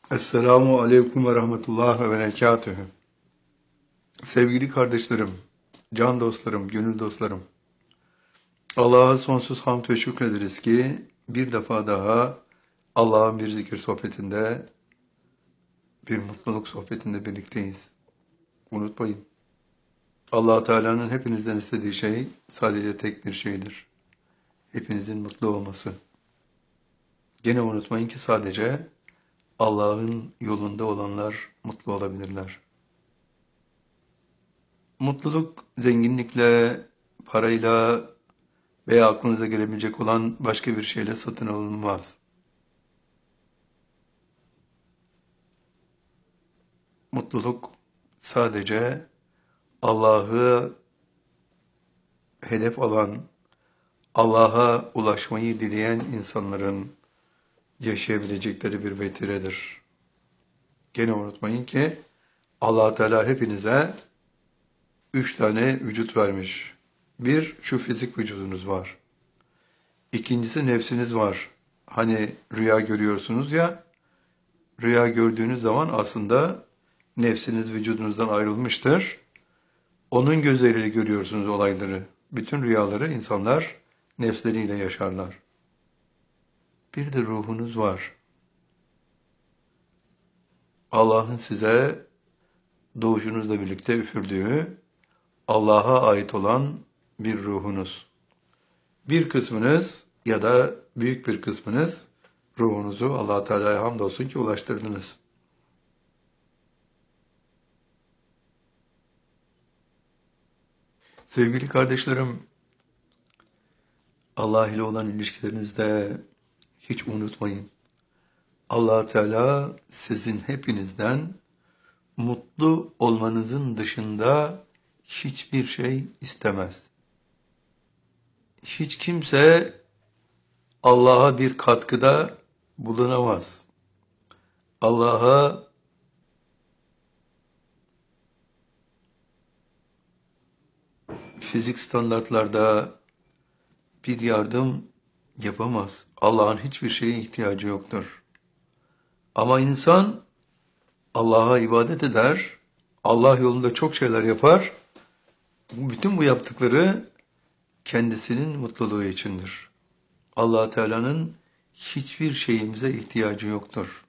Esselamu Aleyküm ve Rahmetullah ve Berekatühü. Sevgili kardeşlerim, can dostlarım, gönül dostlarım. Allah'a sonsuz hamd ve şükrederiz ki bir defa daha Allah'ın bir zikir sohbetinde, bir mutluluk sohbetinde birlikteyiz. Unutmayın, Allah Teala'nın hepinizden istediği şey sadece tek bir şeydir. Hepinizin mutlu olması. Gene unutmayın ki sadece Allah'ın yolunda olanlar mutlu olabilirler. Mutluluk zenginlikle, parayla veya aklınıza gelebilecek olan başka bir şeyle satın alınmaz. Mutluluk sadece Allah'ı hedef alan, Allah'a ulaşmayı dileyen insanların yaşayabilecekleri bir vetiredir. Gene unutmayın ki Allah Teala hepinize 3 tane vücut vermiş. Bir, şu fizik vücudunuz var. İkincisi nefsiniz var. Hani rüya görüyorsunuz ya, rüya gördüğünüz zaman aslında nefsiniz vücudunuzdan ayrılmıştır. Onun gözleriyle görüyorsunuz olayları. Bütün rüyaları insanlar nefsleriyle yaşarlar. Bir de ruhunuz var. Allah'ın size doğuşunuzla birlikte üfürdüğü, Allah'a ait olan bir ruhunuz. Bir kısmınız ya da büyük bir kısmınız ruhunuzu Allah Teala'ya hamdolsun ki ulaştırdınız. Sevgili kardeşlerim, Allah ile olan ilişkilerinizde hiç unutmayın. Allah Teala sizin hepinizden mutlu olmanızın dışında hiçbir şey istemez. Hiç kimse Allah'a bir katkıda bulunamaz. Allah'a fizik standartlarda bir yardım yapamaz. Allah'ın hiçbir şeye ihtiyacı yoktur. Ama insan Allah'a ibadet eder, Allah yolunda çok şeyler yapar. Bütün bu yaptıkları kendisinin mutluluğu içindir. Allah Teala'nın hiçbir şeyimize ihtiyacı yoktur.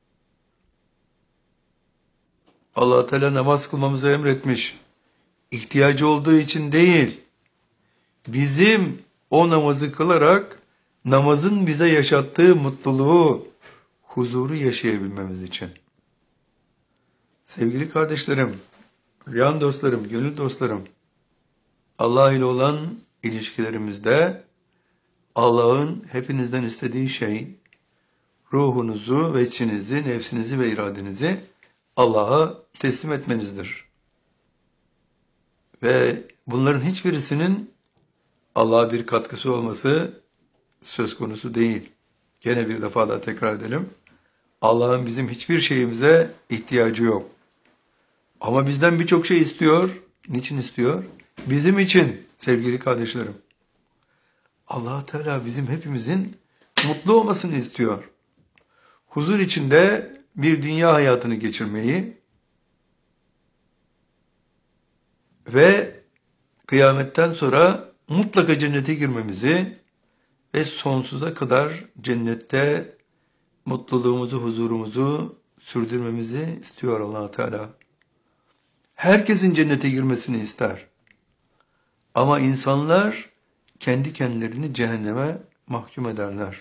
Allah Teala namaz kılmamızı emretmiş. İhtiyacı olduğu için değil, bizim o namazı kılarak namazın bize yaşattığı mutluluğu, huzuru yaşayabilmemiz için. Sevgili kardeşlerim, can dostlarım, gönül dostlarım, Allah ile olan ilişkilerimizde Allah'ın hepinizden istediği şey, ruhunuzu ve içinizi, nefsinizi ve iradenizi Allah'a teslim etmenizdir. Ve bunların hiçbirisinin Allah'a bir katkısı olması söz konusu değil. Gene bir defa daha tekrar edelim. Allah'ın bizim hiçbir şeyimize ihtiyacı yok. Ama bizden birçok şey istiyor. Niçin istiyor? Bizim için sevgili kardeşlerim. Allah Teala bizim hepimizin mutlu olmasını istiyor. Huzur içinde bir dünya hayatını geçirmeyi ve kıyametten sonra mutlaka cennete girmemizi ve sonsuza kadar cennette mutluluğumuzu, huzurumuzu sürdürmemizi istiyor Allah Teala. Herkesin cennete girmesini ister. Ama insanlar kendi kendilerini cehenneme mahkum ederler.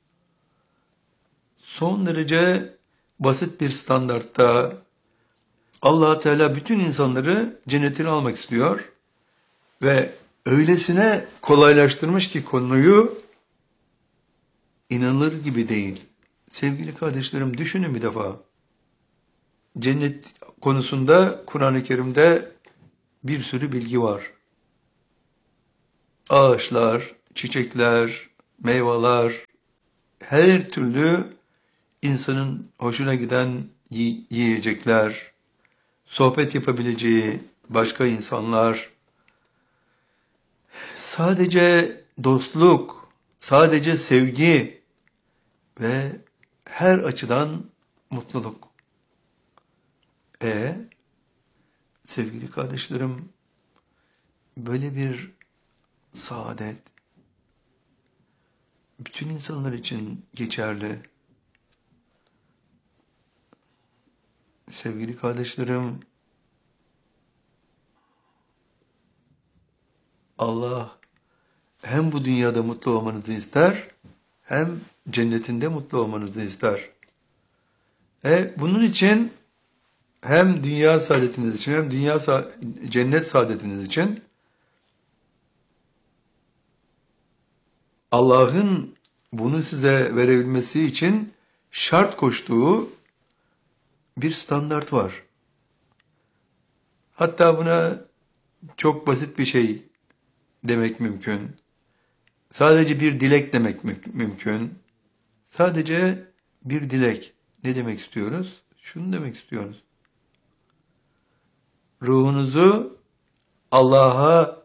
Son derece basit bir standartta Allah Teala bütün insanları cennetine almak istiyor ve öylesine kolaylaştırmış ki konuyu inanılır gibi değil. Sevgili kardeşlerim düşünün bir defa. Cennet konusunda Kur'an-ı Kerim'de bir sürü bilgi var. Ağaçlar, çiçekler, meyveler, her türlü insanın hoşuna giden yiyecekler, sohbet yapabileceği başka insanlar, sadece dostluk, sadece sevgi ve her açıdan mutluluk. Sevgili kardeşlerim, böyle bir saadet bütün insanlar için geçerli. Sevgili kardeşlerim, Allah hem bu dünyada mutlu olmanızı ister, hem cennetinde mutlu olmanızı ister. Bunun için hem dünya saadetiniz için hem cennet saadetiniz için Allah'ın bunu size verebilmesi için şart koştuğu bir standart var. Hatta buna çok basit bir şey demek mümkün. Sadece bir dilek demek mümkün. Sadece bir dilek. Ne demek istiyoruz? Şunu demek istiyoruz. Ruhunuzu Allah'a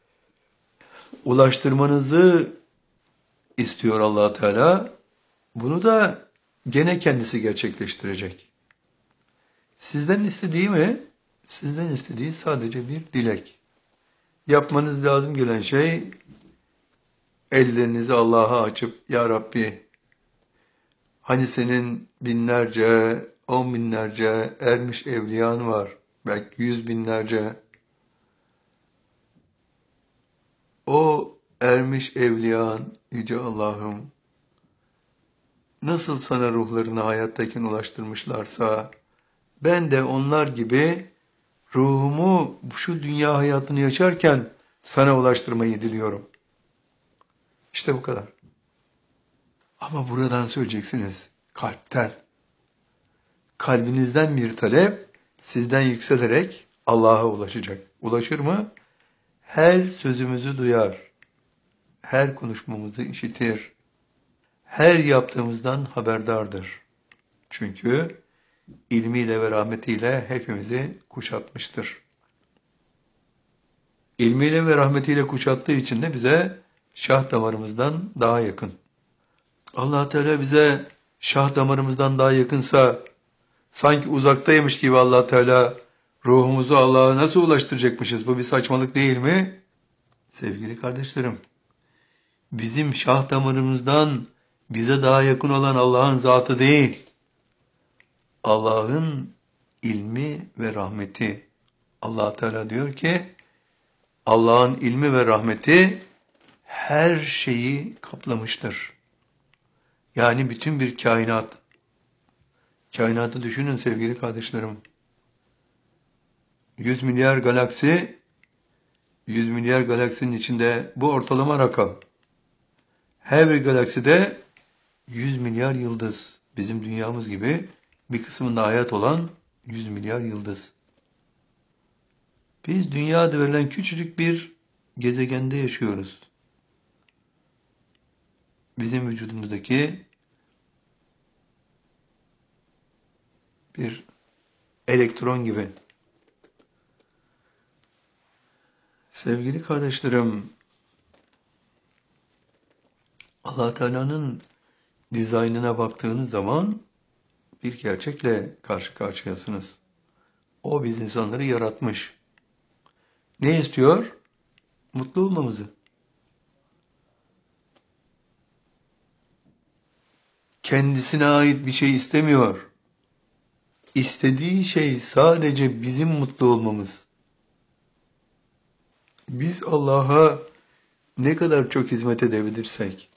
ulaştırmanızı istiyor Allah Teala. Bunu da gene kendisi gerçekleştirecek. Sizden istediği mi? Sizden istediği sadece bir dilek. Yapmanız lazım gelen şey, ellerinizi Allah'a açıp, Ya Rabbi, hani senin binlerce, 10 binlerce ermiş evliyan var, belki 100 binlerce. O ermiş evliyan, Yüce Allah'ım, nasıl sana ruhlarını hayattayken ulaştırmışlarsa, ben de onlar gibi ruhumu şu dünya hayatını yaşarken sana ulaştırmayı diliyorum. İşte bu kadar. Ama buradan söyleyeceksiniz, kalpten. Kalbinizden bir talep sizden yükselerek Allah'a ulaşacak. Ulaşır mı? Her sözümüzü duyar. Her konuşmamızı işitir. Her yaptığımızdan haberdardır. Çünkü ilmiyle ve rahmetiyle hepimizi kuşatmıştır. İlmiyle ve rahmetiyle kuşattığı için de bize şah damarımızdan daha yakın. Allah Teala bize şah damarımızdan daha yakınsa, sanki uzaktaymış gibi Allah Teala ruhumuzu Allah'a nasıl ulaştıracakmışız? Bu bir saçmalık değil mi? Sevgili kardeşlerim, bizim şah damarımızdan bize daha yakın olan Allah'ın zatı değil, Allah'ın ilmi ve rahmeti. Allah Teala diyor ki, Allah'ın ilmi ve rahmeti her şeyi kaplamıştır. Yani bütün bir kainat. Kainatı düşünün sevgili kardeşlerim. 100 milyar galaksi, 100 milyar galaksinin içinde bu ortalama rakam. Her bir galakside 100 milyar yıldız. Bizim dünyamız gibi bir kısmında hayat olan 100 milyar yıldız. Biz dünyada verilen küçücük bir gezegende yaşıyoruz. Bizim vücudumuzdaki bir elektron gibi. Sevgili kardeşlerim, Allah Teala'nın dizaynına baktığınız zaman bir gerçekle karşı karşıyasınız. O biz insanları yaratmış. Ne istiyor? Mutlu olmamızı. Kendisine ait bir şey istemiyor. İstediği şey sadece bizim mutlu olmamız. Biz Allah'a ne kadar çok hizmet edebilirsek,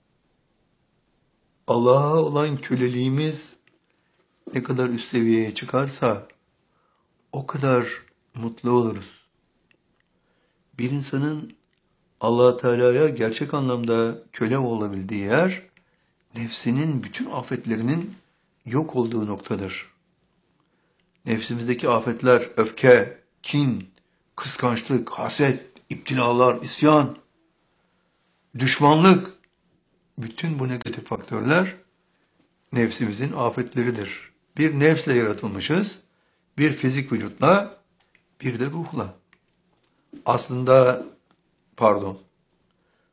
Allah'a olan köleliğimiz ne kadar üst seviyeye çıkarsa, o kadar mutlu oluruz. Bir insanın Allah Teala'ya gerçek anlamda köle olabildiği yer, nefsinin bütün afetlerinin yok olduğu noktadır. Nefsimizdeki afetler, öfke, kin, kıskançlık, haset, iptilalar, isyan, düşmanlık, bütün bu negatif faktörler nefsimizin afetleridir. Bir nefsle yaratılmışız, bir fizik vücutla, bir de ruhla. Aslında,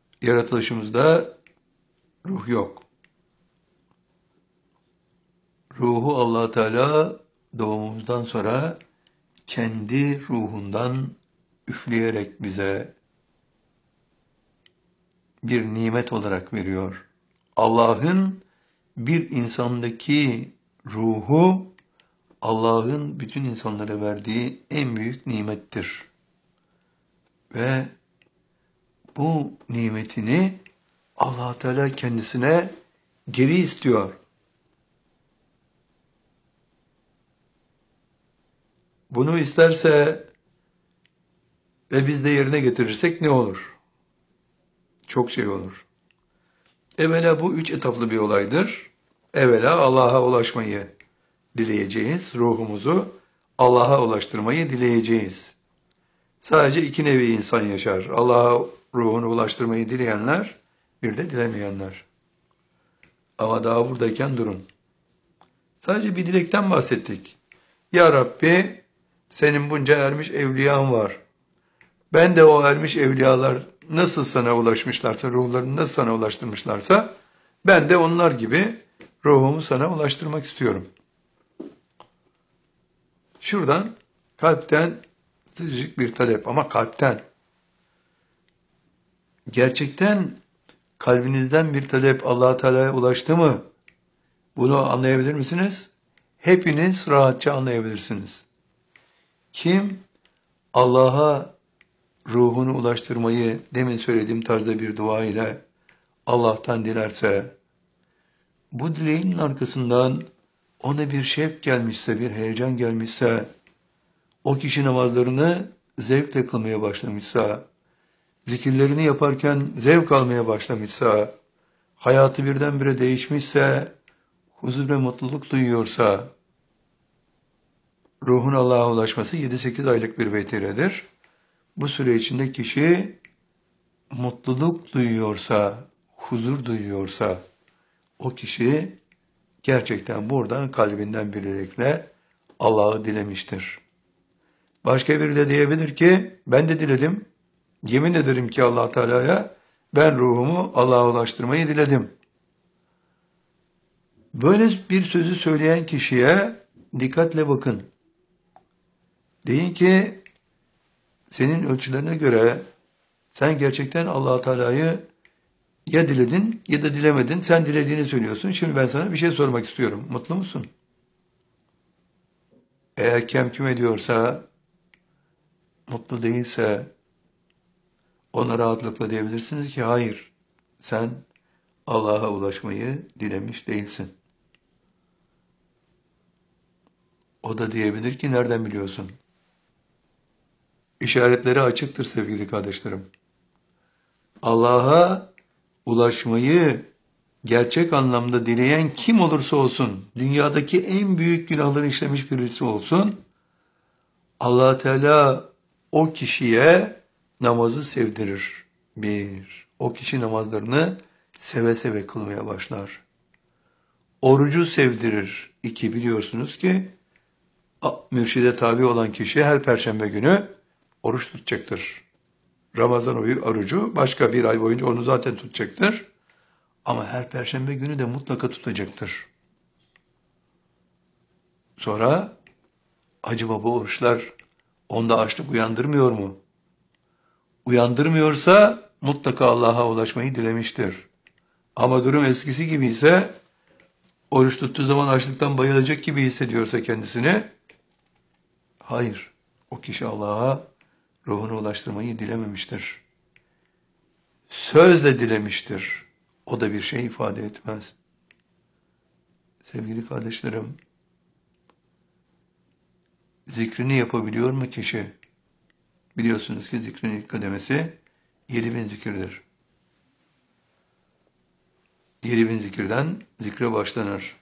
yaratılışımızda ruh yok. ruhu Allah Teala doğumumuzdan sonra kendi ruhundan üfleyerek bize bir nimet olarak veriyor. Allah'ın bir insandaki ruhu, Allah'ın bütün insanlara verdiği en büyük nimettir. Ve bu nimetini Allah Teala kendisine geri istiyor. Bunu isterse ve biz de yerine getirirsek ne olur? Çok şey olur. Evvela bu 3 etaplı bir olaydır. Evvela Allah'a ulaşmayı dileyeceğiz. Ruhumuzu Allah'a ulaştırmayı dileyeceğiz. Sadece 2 nevi insan yaşar. Allah'a ruhunu ulaştırmayı dileyenler, bir de dilemeyenler. Ama daha buradayken durun. Sadece bir dilekten bahsettik. Ya Rabbi, senin bunca ermiş evliyan var. Ben de o ermiş evliyalar nasıl sana ulaşmışlarsa, ruhlarını nasıl sana ulaştırmışlarsa, ben de onlar gibi ruhumu sana ulaştırmak istiyorum. Şuradan kalpten sıcak bir talep, ama kalpten. Gerçekten kalbinizden bir talep Allah Teala'ya ulaştı mı? Bunu anlayabilir misiniz? Hepiniz rahatça anlayabilirsiniz. Kim Allah'a ruhunu ulaştırmayı demin söylediğim tarzda bir dua ile Allah'tan dilerse, bu dileğinin arkasından ona bir şevk gelmişse, bir heyecan gelmişse, o kişi namazlarını zevkle kılmaya başlamışsa, zikirlerini yaparken zevk almaya başlamışsa, hayatı birdenbire değişmişse, huzur ve mutluluk duyuyorsa, ruhun Allah'a ulaşması 7-8 aylık bir vetiredir. Bu süre içinde kişi mutluluk duyuyorsa, huzur duyuyorsa, o kişi gerçekten buradan kalbinden bir dilekle Allah'ı dilemiştir. Başka biri de diyebilir ki, ben de diledim, yemin ederim ki Allah Teala'ya, ben ruhumu Allah'a ulaştırmayı diledim. Böyle bir sözü söyleyen kişiye dikkatle bakın. Deyin ki, senin ölçülerine göre sen gerçekten Allah Teala'yı ya diledin ya da dilemedin. Sen dilediğini söylüyorsun. Şimdi ben sana bir şey sormak istiyorum. Mutlu musun? Eğer kemküm ediyorsa, mutlu değilse, ona rahatlıkla diyebilirsiniz ki hayır, sen Allah'a ulaşmayı dilemiş değilsin. O da diyebilir ki nereden biliyorsun? İşaretleri açıktır sevgili kardeşlerim. Allah'a ulaşmayı gerçek anlamda dileyen kim olursa olsun, dünyadaki en büyük günahları işlemiş birisi olsun, Allah Teala o kişiye namazı sevdirir. Bir, o kişi namazlarını seve seve kılmaya başlar. Orucu sevdirir. İki, biliyorsunuz ki mürşide tabi olan kişi her perşembe günü oruç tutacaktır. Ramazan orucu başka bir ay boyunca onu zaten tutacaktır. Ama her perşembe günü de mutlaka tutacaktır. Sonra acaba bu oruçlar onda açlık uyandırmıyor mu? Uyandırmıyorsa mutlaka Allah'a ulaşmayı dilemiştir. Ama durum eskisi gibi ise, oruç tuttuğu zaman açlıktan bayılacak gibi hissediyorsa kendisini, hayır, o kişi Allah'a ruhunu ulaştırmayı dilememiştir. Sözle dilemiştir. O da bir şey ifade etmez. Sevgili kardeşlerim, zikrini yapabiliyor mu kişi? Biliyorsunuz ki zikrin ilk kademesi 7000 zikirdir. 7000 zikirden zikre başlanır.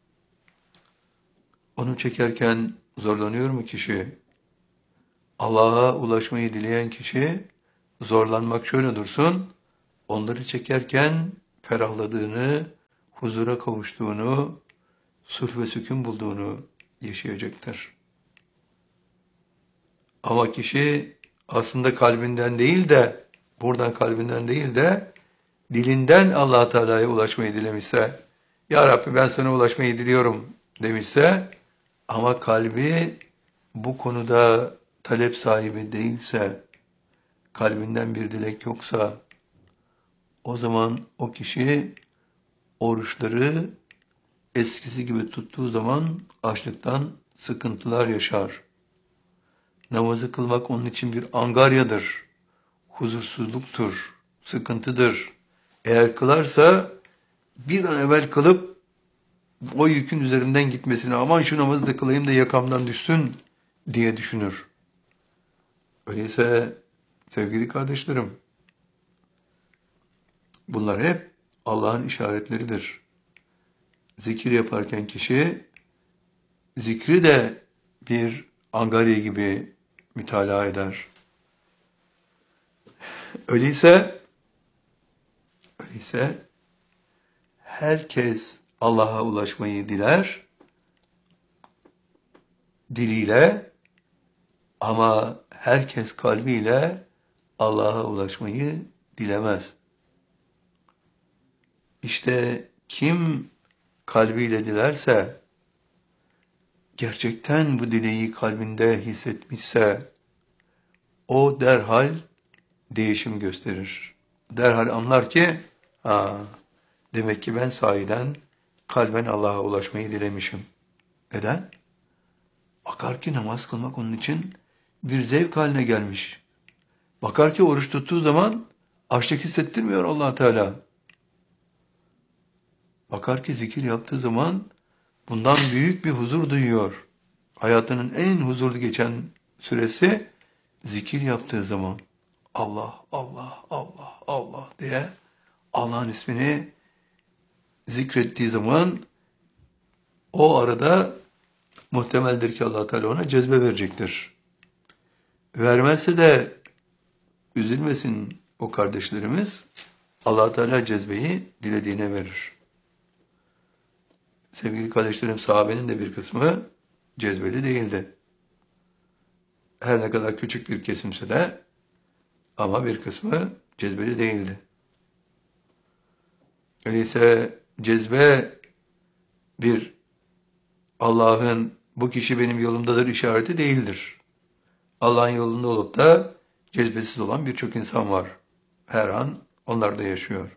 Onu çekerken zorlanıyor mu kişi? Allah'a ulaşmayı dileyen kişi, zorlanmak şöyle dursun, onları çekerken ferahladığını, huzura kavuştuğunu, sulh ve sükun bulduğunu yaşayacaktır. Ama kişi aslında kalbinden değil de, buradan kalbinden değil de, dilinden Allah Teala'ya ulaşmayı dilemişse, Ya Rabbi ben sana ulaşmayı diliyorum, demişse ama kalbi bu konuda talep sahibi değilse, kalbinden bir dilek yoksa, o zaman o kişi oruçları eskisi gibi tuttuğu zaman açlıktan sıkıntılar yaşar. Namazı kılmak onun için bir angaryadır, huzursuzluktur, sıkıntıdır. Eğer kılarsa bir an evvel kılıp o yükün üzerinden gitmesini, aman şu namazı da kılayım da yakamdan düşsün diye düşünür. Öyleyse sevgili kardeşlerim, bunlar hep Allah'ın işaretleridir. Zikir yaparken kişi zikri de bir angarya gibi mütalaa eder. Öyleyse herkes Allah'a ulaşmayı diler diliyle, ama herkes kalbiyle Allah'a ulaşmayı dilemez. İşte kim kalbiyle dilerse, gerçekten bu dileği kalbinde hissetmişse, o derhal değişim gösterir. Derhal anlar ki, demek ki ben sahiden kalben Allah'a ulaşmayı dilemişim. Neden? Bakar ki namaz kılmak onun için bir zevk haline gelmiş. Bakar ki oruç tuttuğu zaman açlık hissettirmiyor Allah Teala. Bakar ki zikir yaptığı zaman bundan büyük bir huzur duyuyor. Hayatının en huzurlu geçen süresi zikir yaptığı zaman Allah, Allah, Allah, Allah diye Allah'ın ismini zikrettiği zaman o arada muhtemeldir ki Allah Teala ona cezbe verecektir. Vermezse de üzülmesin o kardeşlerimiz. Allah Teala cezbeyi dilediğine verir. Sevgili kardeşlerim, sahabenin de bir kısmı cezbeli değildi. Her ne kadar küçük bir kesimse de, ama bir kısmı cezbeli değildi. Öyleyse cezbe bir Allah'ın bu kişi benim yolumdadır işareti değildir. Allah'ın yolunda olup da cezbesiz olan birçok insan var. Her an onlar da yaşıyor.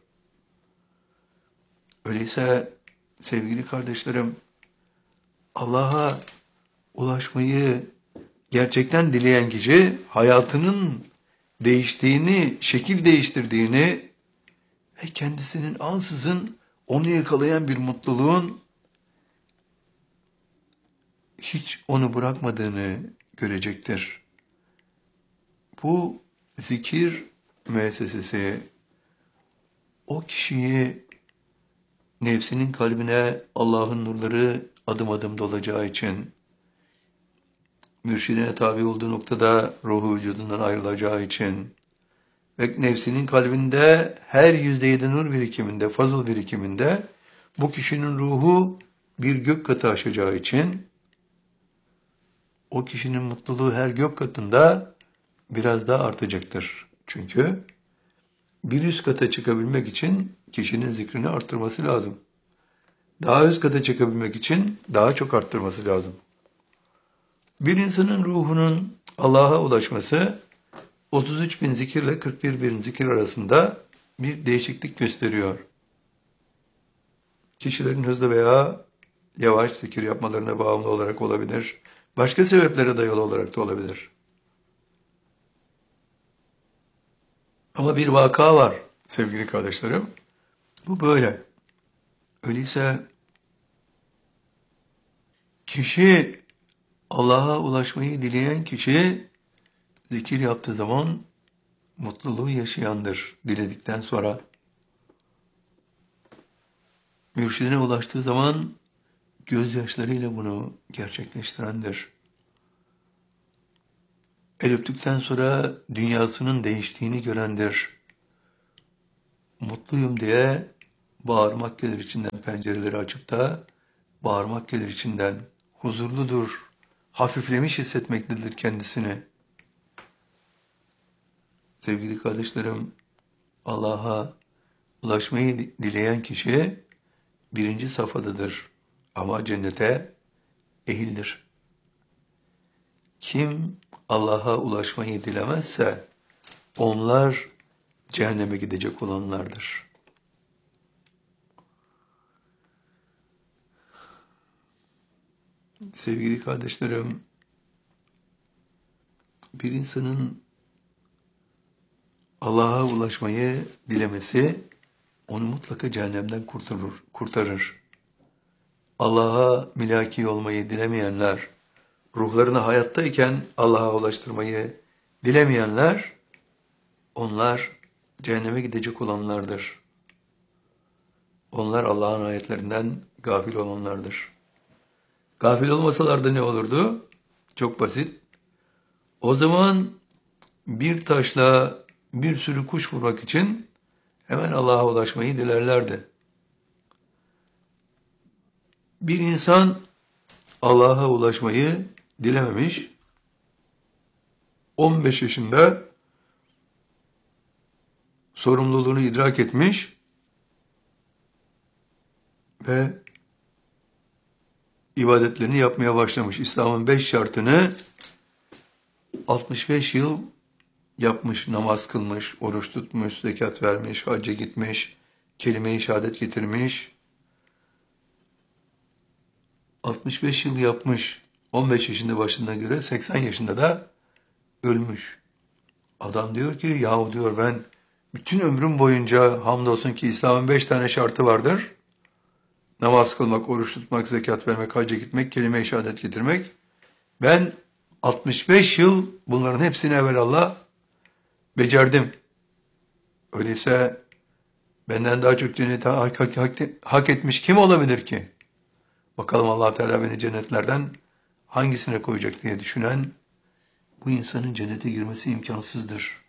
Öyleyse sevgili kardeşlerim, Allah'a ulaşmayı gerçekten dileyen kişi hayatının değiştiğini, şekil değiştirdiğini ve kendisinin ansızın onu yakalayan bir mutluluğun hiç onu bırakmadığını görecektir. Bu zikir müessesesi o kişiyi nefsinin kalbine Allah'ın nurları adım adım dolacağı için, mürşidine tabi olduğu noktada ruhu vücudundan ayrılacağı için ve nefsinin kalbinde her %7 nur birikiminde, fazıl birikiminde bu kişinin ruhu bir gök katı aşacağı için o kişinin mutluluğu her gök katında biraz daha artacaktır. Çünkü bir üst kata çıkabilmek için kişinin zikrini arttırması lazım. Daha üst kata çıkabilmek için daha çok arttırması lazım. Bir insanın ruhunun Allah'a ulaşması 33 bin zikirle 41 bin zikir arasında bir değişiklik gösteriyor. Kişilerin hızlı veya yavaş zikir yapmalarına bağımlı olarak olabilir. Başka sebeplere dayalı olarak da olabilir. Ama bir vaka var sevgili kardeşlerim. Bu böyle. Öyleyse kişi, Allah'a ulaşmayı dileyen kişi zikir yaptığı zaman mutluluğu yaşayandır diledikten sonra. Mürşidine ulaştığı zaman gözyaşlarıyla bunu gerçekleştirendir. El öptükten sonra dünyasının değiştiğini görendir. Mutluyum diye bağırmak gelir içinden, pencereleri açıp da bağırmak gelir içinden. Huzurludur, hafiflemiş hissetmektedir kendisini. Sevgili kardeşlerim, Allah'a ulaşmayı dileyen kişi birinci safhadadır. ama cennete ehildir. Kim Allah'a ulaşmayı dilemezse onlar cehenneme gidecek olanlardır. Sevgili kardeşlerim, bir insanın Allah'a ulaşmayı dilemesi onu mutlaka cehennemden kurtarır. Allah'a mülaki olmayı dilemeyenler, ruhlarını hayattayken Allah'a ulaştırmayı dilemeyenler, onlar cehenneme gidecek olanlardır. Onlar Allah'ın ayetlerinden gafil olanlardır. Gafil olmasalardı ne olurdu? Çok basit. O zaman bir taşla bir sürü kuş vurmak için hemen Allah'a ulaşmayı dilerlerdi. Bir insan Allah'a ulaşmayı dilememiş, 15 yaşında sorumluluğunu idrak etmiş ve ibadetlerini yapmaya başlamış. İslam'ın 5 şartını 65 yıl yapmış, namaz kılmış, oruç tutmuş, zekat vermiş, hacca gitmiş, kelime-i şehadet getirmiş. 65 yıl yapmış, 15 yaşında başına göre 80 yaşında da ölmüş. Adam diyor ki, yahu diyor ben bütün ömrüm boyunca hamdolsun ki İslam'ın 5 tane şartı vardır. Namaz kılmak, oruç tutmak, zekat vermek, hacca gitmek, kelime-i şehadet getirmek. Ben 65 yıl bunların hepsini evvelallah becerdim. Öyleyse benden daha çok cenneti hak etmiş kim olabilir ki? Bakalım Allah Teala beni cennetlerden hangisine koyacak diye düşünen bu insanın cennete girmesi imkansızdır.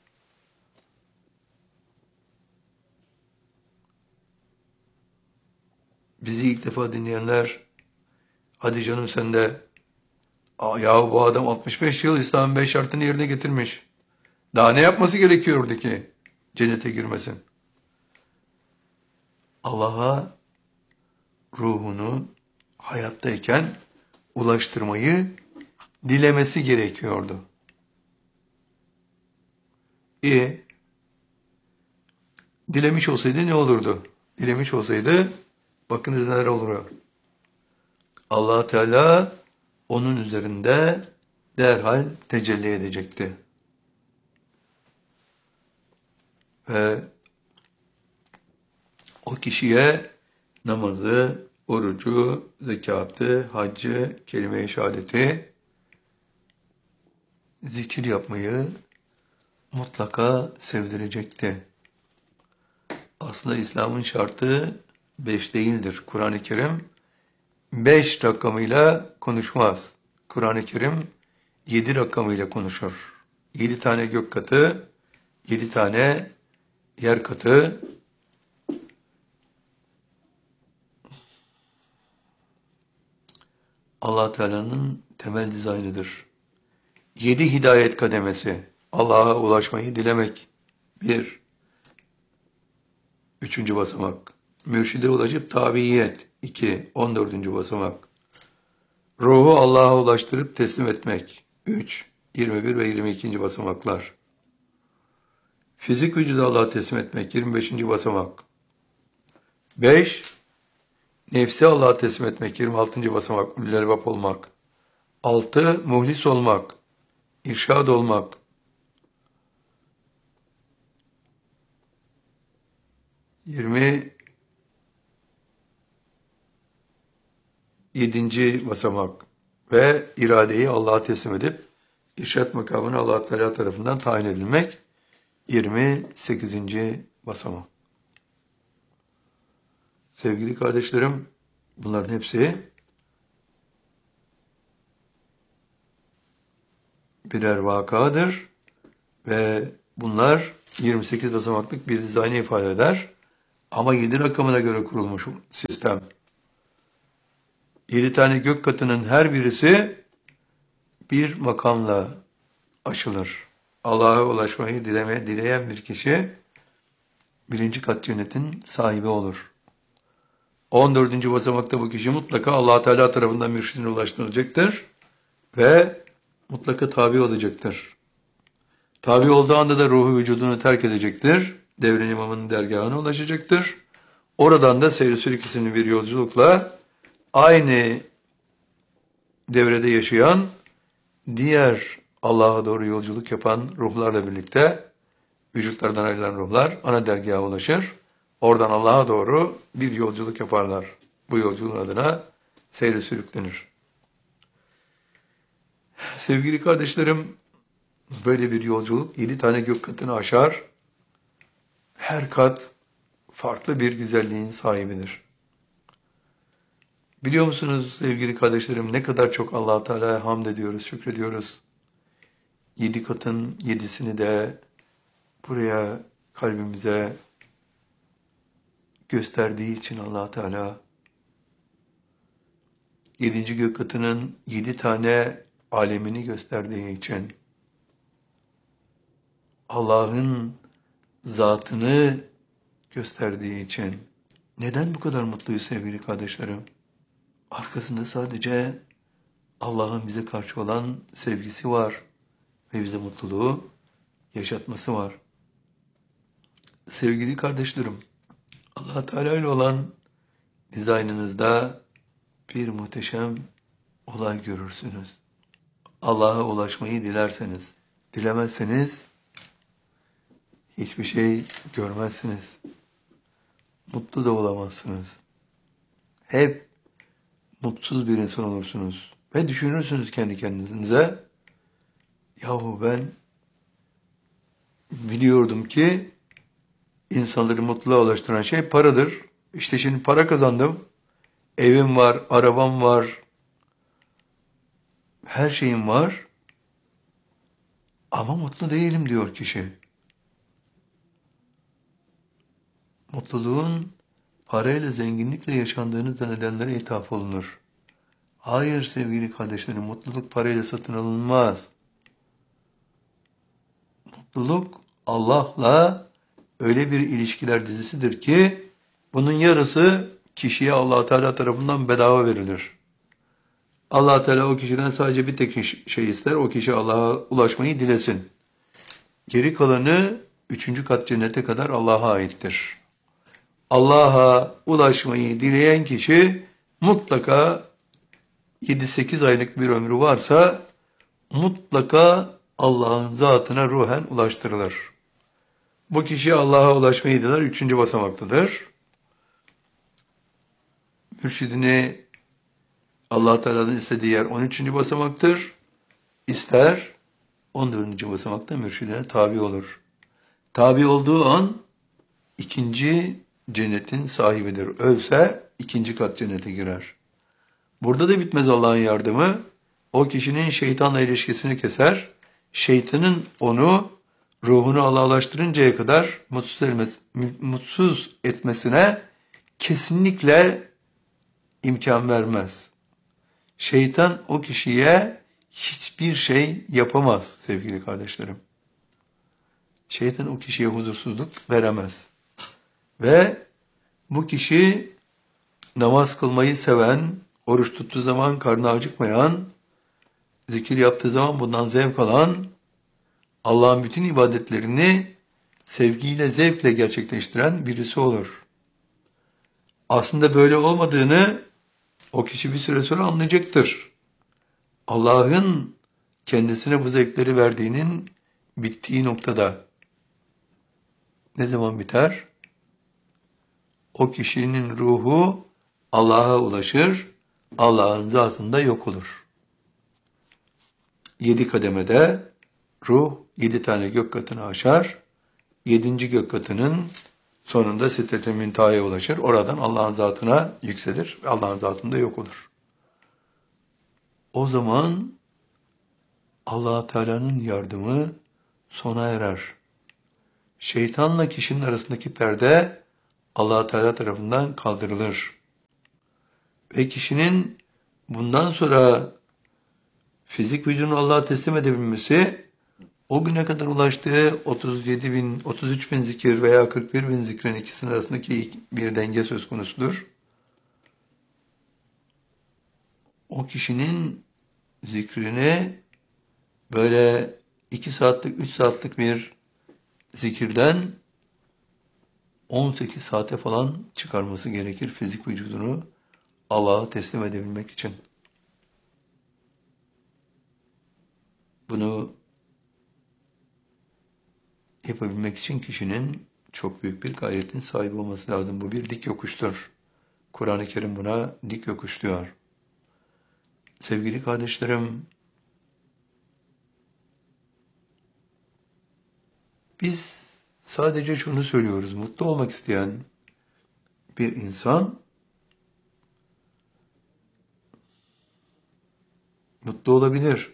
Bizi ilk defa dinleyenler, hadi canım sen de, ya bu adam 65 yıl İslam'ın 5 şartını yerine getirmiş. Daha ne yapması gerekiyordu ki cennete girmesin? Allah'a ruhunu hayattayken ulaştırmayı dilemesi gerekiyordu. Dilemiş olsaydı ne olurdu? Dilemiş olsaydı bakınız neler oluyor. Allah Teala onun üzerinde derhal tecelli edecekti. Ve o kişiye namazı, orucu, zekatı, haccı, kelime-i şehadeti, zikir yapmayı mutlaka sevdirecekti. Aslında İslam'ın şartı 5 değildir. Kur'an-ı Kerim 5 rakamıyla konuşmaz. Kur'an-ı Kerim 7 rakamıyla konuşur. 7 tane gök katı, 7 tane yer katı, Allah Teala'nın temel dizaynıdır. 7 hidayet kademesi. Allah'a ulaşmayı dilemek. 1. 3. basamak. Mürşide ulaşıp tabiiyet. 2. 14. basamak. Ruhu Allah'a ulaştırıp teslim etmek. 3. 21 ve 22. basamaklar. Fizik vücudu Allah'a teslim etmek. 25. basamak. 5. Nefsi Allah'a teslim etmek. 26. basamak. Ulul albab olmak. 6. Muhlis olmak. İrşad olmak. 27. basamak ve iradeyi Allah'a teslim edip irşad makamına Allah Teala tarafından tayin edilmek 28. basamak. Sevgili kardeşlerim, bunların hepsi birer vakadır ve bunlar 28 basamaklık bir dizaynı ifade eder. Ama 7 rakamına göre kurulmuş sistem. 7 tane gök katının her birisi bir makamla aşılır. Allah'a ulaşmayı dileyen bir kişi 1. kat cennetin sahibi olur. 14. basamakta bu kişi mutlaka Allah Teala tarafından mürşidine ulaştırılacaktır ve mutlaka tabi olacaktır. Tabi olduğu anda da ruhu vücudunu terk edecektir. Devran imamının dergahına ulaşacaktır. Oradan da seyr-i sülük isimli bir yolculukla aynı devrede yaşayan diğer Allah'a doğru yolculuk yapan ruhlarla birlikte vücutlardan ayrılan ruhlar ana dergaha ulaşır. Oradan Allah'a doğru bir yolculuk yaparlar. Bu yolculuğun adına seyr-i sülük denir. Sevgili kardeşlerim, böyle bir yolculuk 7 tane gök katını aşar. Her kat farklı bir güzelliğin sahibidir. Biliyor musunuz sevgili kardeşlerim, ne kadar çok Allah Teala'ya hamd ediyoruz, şükrediyoruz. 7 katın 7'sini de buraya kalbimize gösterdiği için Allah Teala 7. gök katının 7 tane alemini gösterdiği için Allah'ın zatını gösterdiği için neden bu kadar mutluyuz sevgili kardeşlerim? Arkasında sadece Allah'ın bize karşı olan sevgisi var ve bize mutluluğu yaşatması var. Sevgili kardeşlerim, Allah Teala ile olan dizaynınızda bir muhteşem olay görürsünüz. Allah'a ulaşmayı dilerseniz, dilemezseniz hiçbir şey görmezsiniz. Mutlu da olamazsınız. Hep mutsuz bir insan olursunuz. Ve düşünürsünüz kendi kendinize, yahu ben biliyordum ki insanları mutluluğa ulaştıran şey paradır. İşte şimdi para kazandım. Evim var, arabam var. Her şeyim var. Ama mutlu değilim diyor kişi. Mutluluğun parayla, zenginlikle yaşandığını zannedenlere ithaf olunur. Hayır sevgili kardeşlerim, mutluluk parayla satın alınmaz. Mutluluk Allah'la öyle bir ilişkiler dizisidir ki bunun yarısı kişiye Allah Teala tarafından bedava verilir. Allah Teala o kişiden sadece bir tek şey ister, o kişi Allah'a ulaşmayı dilesin. Geri kalanı 3. kat cennete kadar Allah'a aittir. Allah'a ulaşmayı dileyen kişi mutlaka 7-8 aylık bir ömrü varsa mutlaka Allah'ın zatına ruhen ulaştırılır. Bu kişi Allah'a ulaşmayı diler 3. basamaktadır. Mürşidini Allah Teala'nın istediği yer 13. basamaktır. İster 14. basamakta mürşidine tabi olur. Tabi olduğu an 2. cennetin sahibidir. Ölse 2. kat cennete girer. Burada da bitmez Allah'ın yardımı. O kişinin şeytanla ilişkisini keser. Şeytanın onu ruhunu Allah'laştırıncaya kadar mutsuz etmesine kesinlikle imkan vermez. Şeytan o kişiye hiçbir şey yapamaz sevgili kardeşlerim. Şeytan o kişiye huzursuzluk veremez. Ve bu kişi namaz kılmayı seven, oruç tuttuğu zaman karnı acıkmayan, zikir yaptığı zaman bundan zevk alan, Allah'ın bütün ibadetlerini sevgiyle, zevkle gerçekleştiren birisi olur. Aslında böyle olmadığını o kişi bir süre sonra anlayacaktır. Allah'ın kendisine bu zevkleri verdiğinin bittiği noktada. Ne zaman biter? O kişinin ruhu Allah'a ulaşır, Allah'ın zatında yok olur. 7 kademede ruh 7 tane gök katını aşar, 7. gök katının sonunda Sidret-i Münteha'ya ulaşır. Oradan Allah'ın zatına yükselir ve Allah'ın zatında yok olur. O zaman Allah Teala'nın yardımı sona erer. Şeytanla kişinin arasındaki perde Allah Teala tarafından kaldırılır. Ve kişinin bundan sonra fizik vücudunu Allah'a teslim edebilmesi, o güne kadar ulaştığı 33 bin zikir veya 41 bin zikrin ikisinin arasındaki bir denge söz konusudur. o kişinin zikrini böyle 2 saatlik, 3 saatlik bir zikirden 18 saate falan çıkarması gerekir fizik vücudunu Allah'a teslim edebilmek için. Bunu yapabilmek için kişinin çok büyük bir gayretin sahibi olması lazım. Bu bir dik yokuştur. Kur'an-ı Kerim buna dik yokuş diyor. Sevgili kardeşlerim, biz sadece şunu söylüyoruz. Mutlu olmak isteyen bir insan mutlu olabilir.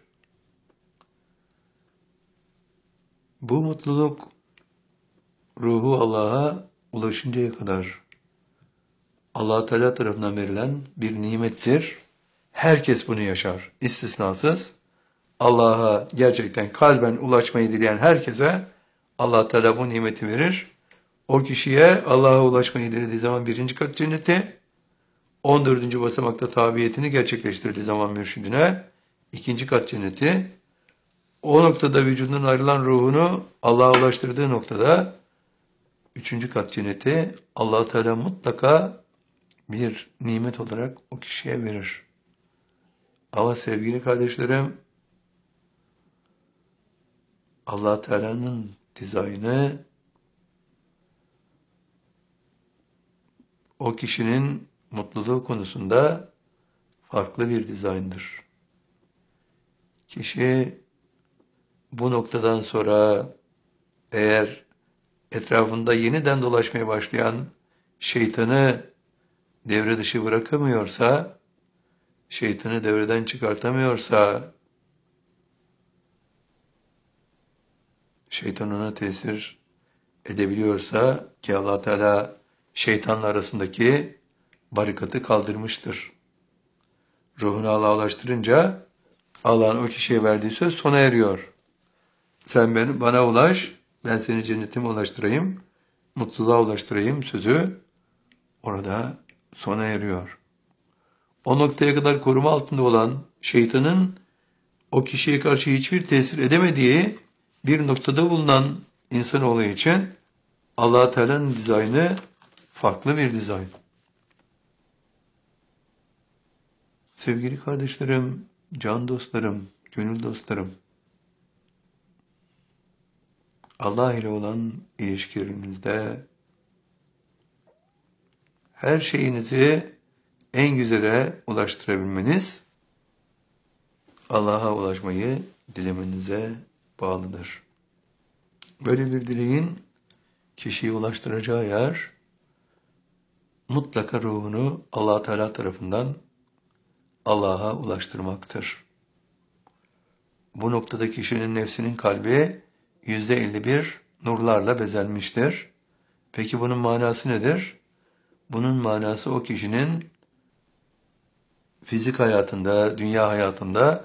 Bu mutluluk ruhu Allah'a ulaşıncaya kadar Allah Teala tarafından verilen bir nimettir. Herkes bunu yaşar, istisnasız. Allah'a gerçekten kalben ulaşmayı dileyen herkese Allah Teala bu nimeti verir. O kişiye Allah'a ulaşmayı dilediği zaman 1. kat cenneti, 14. basamakta tabiyetini gerçekleştirdiği zaman mürşidine 2. kat cenneti, o noktada vücudundan ayrılan ruhunu Allah'a ulaştırdığı noktada 3. kat cenneti Allah Teala mutlaka bir nimet olarak o kişiye verir. Ama sevgili kardeşlerim, Allah Teala'nın dizaynı o kişinin mutluluğu konusunda farklı bir dizayndır. Kişi bu noktadan sonra eğer etrafında yeniden dolaşmaya başlayan şeytanı devre dışı bırakamıyorsa, şeytanı devreden çıkartamıyorsa, şeytan ona tesir edebiliyorsa ki Allah Teala şeytanla arasındaki barikatı kaldırmıştır. Ruhunu Allah'a ulaştırınca Allah'ın o kişiye verdiği söz sona eriyor. Sen bana ulaş, ben seni cennetime ulaştırayım, mutluluğa ulaştırayım sözü orada sona eriyor. O noktaya kadar koruma altında olan şeytanın o kişiye karşı hiçbir tesir edemediği bir noktada bulunan insanoğlu için Allah Teala'nın dizaynı farklı bir dizayn. Sevgili kardeşlerim, can dostlarım, gönül dostlarım, Allah ile olan ilişkilerinizde her şeyinizi en güzele ulaştırabilmeniz, Allah'a ulaşmayı dilemenize bağlıdır. Böyle bir dileğin kişiyi ulaştıracağı yer, mutlaka ruhunu Allah Teala tarafından Allah'a ulaştırmaktır. Bu noktada kişinin nefsinin kalbi %51 nurlarla bezenmiştir. Peki bunun manası nedir? Bunun manası o kişinin fizik hayatında, dünya hayatında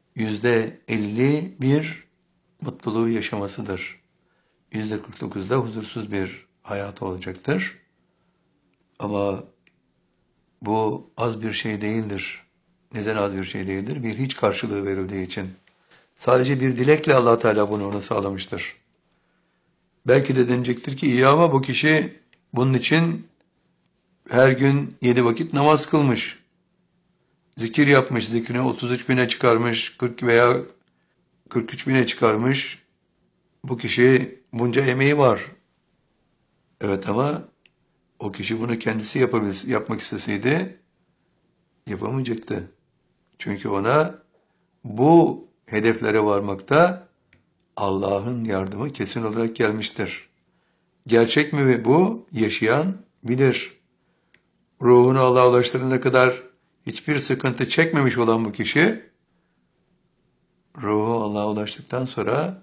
%51 mutluluğu yaşamasıdır. %49'da huzursuz bir hayatı olacaktır. Ama bu az bir şey değildir. Neden az bir şey değildir? Bir hiç karşılığı verildiği için. Sadece bir dilekle Allah Teala bunu ona sağlamıştır. Belki de denecektir ki iyi ama bu kişi bunun için her gün 7 vakit namaz kılmış. Zikir yapmış, zikrini 33 bine çıkarmış, 40 veya 43 bine çıkarmış. Bu kişi bunca emeği var. Evet ama o kişi bunu kendisi yapmak isteseydi yapamayacaktı. Çünkü ona bu hedeflere varmakta Allah'ın yardımı kesin olarak gelmiştir. Gerçek mi bu? Yaşayan bilir. Ruhunu Allah'a ulaştırana kadar hiçbir sıkıntı çekmemiş olan bu kişi, ruhu Allah'a ulaştıktan sonra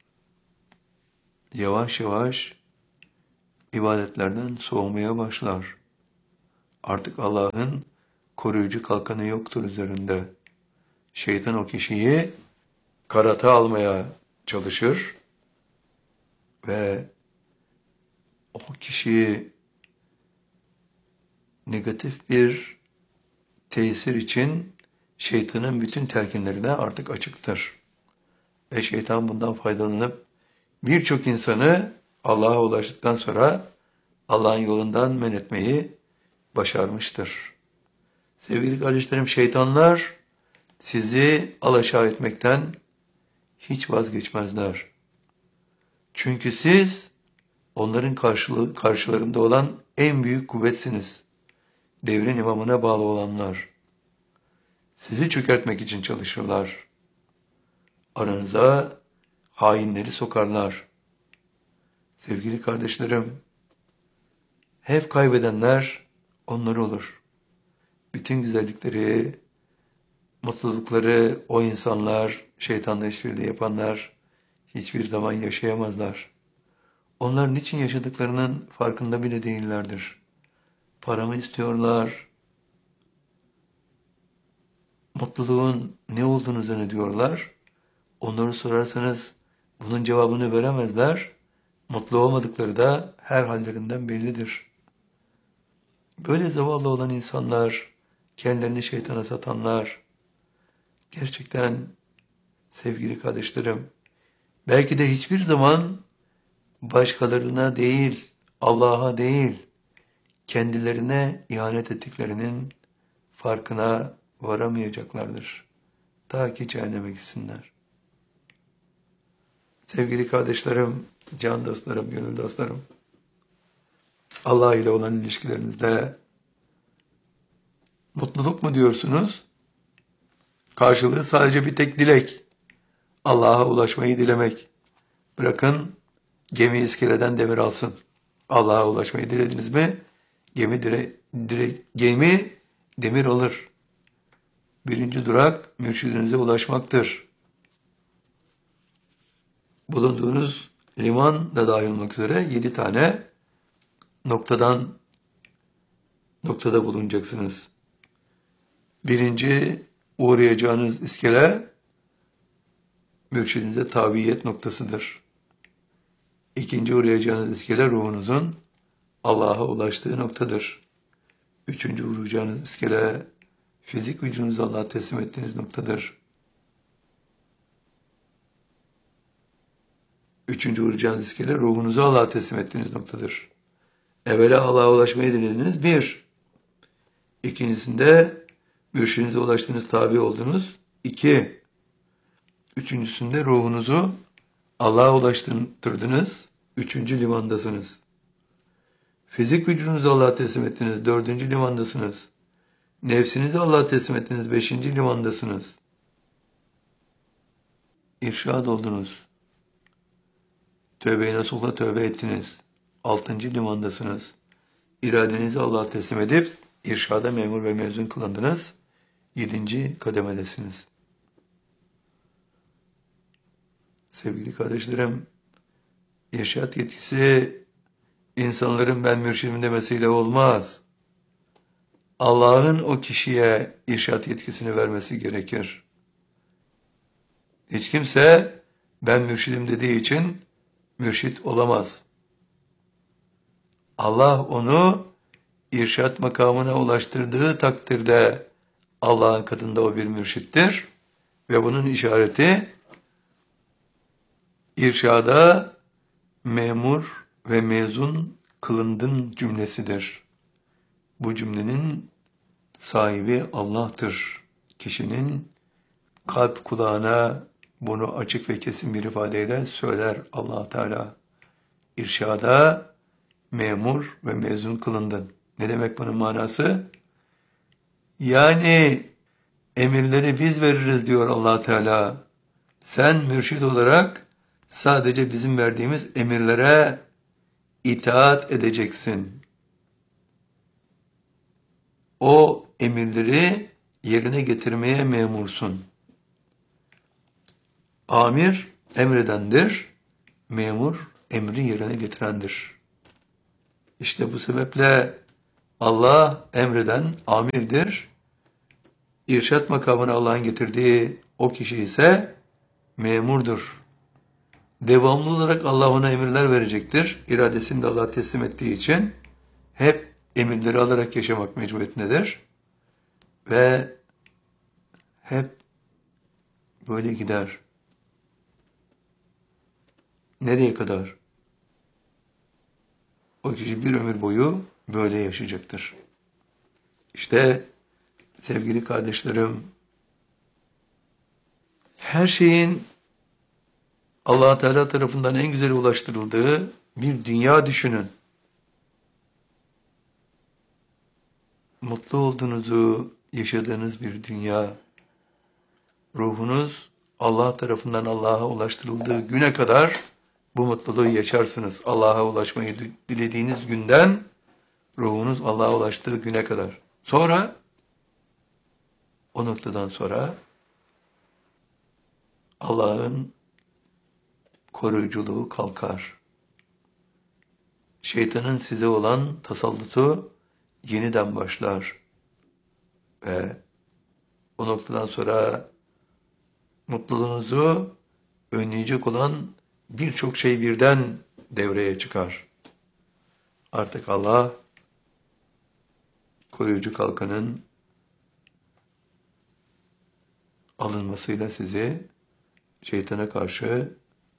yavaş yavaş ibadetlerden soğumaya başlar. Artık Allah'ın koruyucu kalkanı yoktur üzerinde. Şeytan o kişiyi karata almaya çalışır ve o kişiyi negatif bir tesir için şeytanın bütün telkinlerine artık açıktır. Ve şeytan bundan faydalanıp birçok insanı Allah'a ulaştıktan sonra Allah'ın yolundan men etmeyi başarmıştır. Sevgili kardeşlerim, şeytanlar sizi alaşağı etmekten hiç vazgeçmezler. Çünkü siz onların karşılarında olan en büyük kuvvetsiniz. Devrin imamına bağlı olanlar. Sizi çökertmek için çalışırlar. Aranıza hainleri sokarlar. Sevgili kardeşlerim, hep kaybedenler onlar olur. Bütün güzellikleri, mutlulukları o insanlar, şeytanla işbirliği yapanlar hiçbir zaman yaşayamazlar. Onlar niçin yaşadıklarının farkında bile değillerdir. Paramı istiyorlar, mutluluğun ne olduğunu zannediyorlar. Onları sorarsanız bunun cevabını veremezler. Mutlu olmadıkları da her hallerinden bellidir. Böyle zavallı olan insanlar, kendilerini şeytana satanlar, gerçekten sevgili kardeşlerim, belki de hiçbir zaman başkalarına değil, Allah'a değil, kendilerine ihanet ettiklerinin farkına varamayacaklardır. Ta ki cehenneme gitsinler. Sevgili kardeşlerim, can dostlarım, gönül dostlarım, Allah ile olan ilişkilerinizde mutluluk mu diyorsunuz? Karşılığı sadece bir tek dilek. Allah'a ulaşmayı dilemek. Bırakın gemi iskeleden demir alsın. Allah'a ulaşmayı dilediniz mi? Gemi demir alır. Birinci durak mürşidinize ulaşmaktır. Bulunduğunuz liman da dahil olmak üzere 7 tane noktada bulunacaksınız. Birinci uğrayacağınız iskele mürşidinize tabiyet noktasıdır. İkinci uğrayacağınız iskele ruhunuzun Allah'a ulaştığı noktadır. Üçüncü uğrayacağınız iskele fizik vücudunuzu Allah'a teslim ettiğiniz noktadır. Üçüncü uğrayacağınız iskele ruhunuzu Allah'a teslim ettiğiniz noktadır. Evvela Allah'a ulaşmayı dilediniz. Bir. İkincisinde mürşidinize ulaştığınız, tabi oldunuz. 2. Üçüncüsünde ruhunuzu Allah'a ulaştırdınız. 3. limandasınız. Fizik vücudunuzu Allah'a teslim ettiniz. 4. limandasınız. Nefsinizi Allah'a teslim ettiniz. 5. limandasınız. İrşad oldunuz. Tövbe-i nasuhla tövbe ettiniz. 6. limandasınız. İradenizi Allah'a teslim edip irşada memur ve mezun kılındınız. 7. kademedesiniz. Sevgili kardeşlerim, irşat yetkisi insanların ben mürşidim demesiyle olmaz. Allah'ın o kişiye irşat yetkisini vermesi gerekir. Hiç kimse ben mürşidim dediği için mürşit olamaz. Allah onu irşat makamına ulaştırdığı takdirde Allah'ın katında o bir mürşittir ve bunun işareti irşada memur ve mezun kılındın cümlesidir. Bu cümlenin sahibi Allah'tır. Kişinin kalp kulağına bunu açık ve kesin bir ifadeyle söyler Allah Teala. İrşada memur ve mezun kılındın. Ne demek bunun manası? Yani emirleri biz veririz diyor Allah Teala. Sen mürşid olarak sadece bizim verdiğimiz emirlere itaat edeceksin. O emirleri yerine getirmeye memursun. Amir emredendir, memur emri yerine getirendir. İşte bu sebeple Allah emreden amirdir. İrşat makamını Allah'ın getirdiği o kişi ise memurdur. Devamlı olarak Allah ona emirler verecektir. İradesini de Allah'a teslim ettiği için hep emirleri alarak yaşamak mecburiyetindedir. Ve hep böyle gider. Nereye kadar? O kişi bir ömür boyu böyle yaşayacaktır. İşte sevgili kardeşlerim, her şeyin Allah Teala tarafından en güzel ulaştırıldığı bir dünya düşünün. Mutlu olduğunuzu yaşadığınız bir dünya, ruhunuz Allah tarafından Allah'a ulaştırıldığı güne kadar bu mutluluğu yaşarsınız. Allah'a ulaşmayı dilediğiniz günden ruhunuz Allah'a ulaştığı güne kadar. Sonra o noktadan sonra Allah'ın koruyuculuğu kalkar. Şeytanın size olan tasallutu yeniden başlar. Ve o noktadan sonra mutluluğunuzu önleyecek olan birçok şey birden devreye çıkar. Artık Allah koruyucu kalkanın alınmasıyla sizi şeytana karşı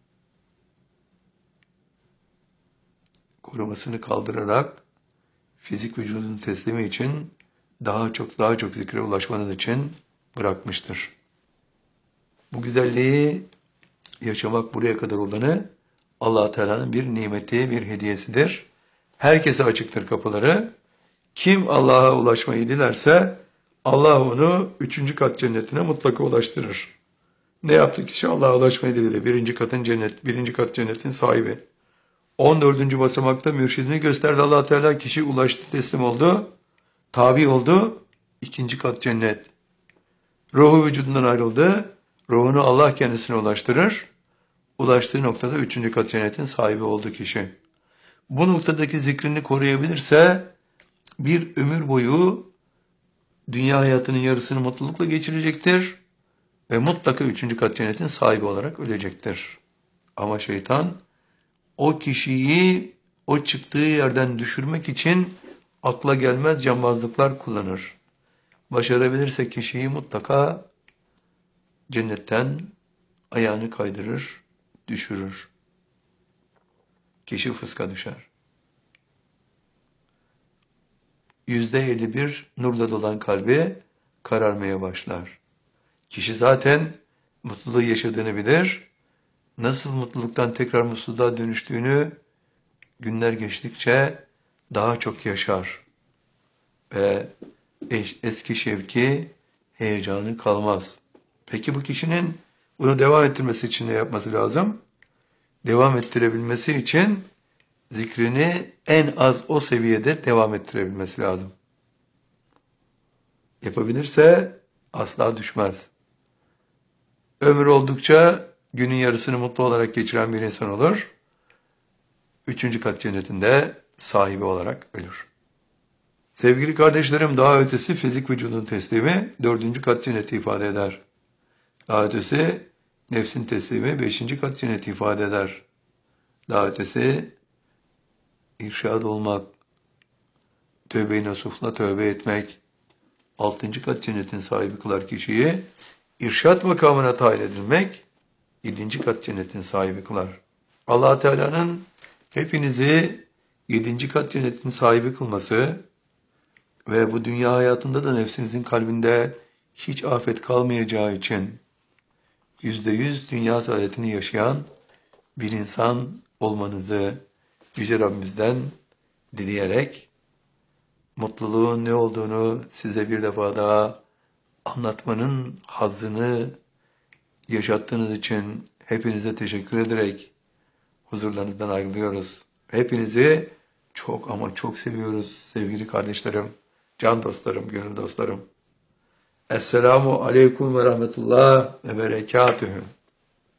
korumasını kaldırarak fizik vücudun teslimi için daha çok zikre ulaşmanız için bırakmıştır. Bu güzelliği yaşamak buraya kadar olanı Allah Teala'nın bir nimeti, bir hediyesidir. Herkese açıktır kapıları. Kim Allah'a ulaşmayı dilerse Allah onu 3. kat cennetine mutlaka ulaştırır. Ne yaptı kişi Allah'a ulaşmayı diledi? 1. kat cennetin sahibi. 14. basamakta mürşidini gösterdi Allah Teala. Kişi ulaştı, teslim oldu. Tabi oldu. 2. kat cennet. Ruhu vücudundan ayrıldı. Ruhunu Allah kendisine ulaştırır. Ulaştığı noktada 3. kat cennetin sahibi oldu kişi. Bu noktadaki zikrini koruyabilirse bir ömür boyu dünya hayatının yarısını mutlulukla geçirecektir ve mutlaka 3. kat cennetin sahibi olarak ölecektir. Ama şeytan o kişiyi o çıktığı yerden düşürmek için akla gelmez cambazlıklar kullanır. Başarabilirse kişiyi mutlaka cennetten ayağını kaydırır, düşürür. Kişi fıska düşer. %51 nurla dolan kalbi kararmaya başlar. Kişi zaten mutluluğu yaşadığını bilir. Nasıl mutluluktan tekrar mutsuzluğa dönüştüğünü günler geçtikçe daha çok yaşar. Ve eski şevki, heyecanı kalmaz. Peki bu kişinin bunu devam ettirmesi için ne yapması lazım? Devam ettirebilmesi için zikrini en az o seviyede devam ettirebilmesi lazım. Yapabilirse asla düşmez. Ömür oldukça günün yarısını mutlu olarak geçiren bir insan olur. 3. kat cennetinde sahibi olarak ölür. Sevgili kardeşlerim, daha ötesi fizik vücudun teslimi 4. kat cenneti ifade eder. Daha ötesi nefsin teslimi 5. kat cenneti ifade eder. Daha ötesi irşad olmak, tövbe-i nasuhla tövbe etmek, 6. kat cennetin sahibi kılar kişiyi, irşad makamına tayin edilmek, 7. kat cennetin sahibi kılar. Allah Teala'nın hepinizi 7. kat cennetin sahibi kılması ve bu dünya hayatında da nefsinizin kalbinde hiç afet kalmayacağı için %100 dünya saadetini yaşayan bir insan olmanızı Yüce Rabbimizden dileyerek mutluluğun ne olduğunu size bir defa daha anlatmanın hazzını yaşattığınız için hepinize teşekkür ederek huzurlarınızdan ayrılıyoruz. Hepinizi çok ama çok seviyoruz sevgili kardeşlerim, can dostlarım, gönül dostlarım. Esselamu aleyküm ve rahmetullah ve berekatühü.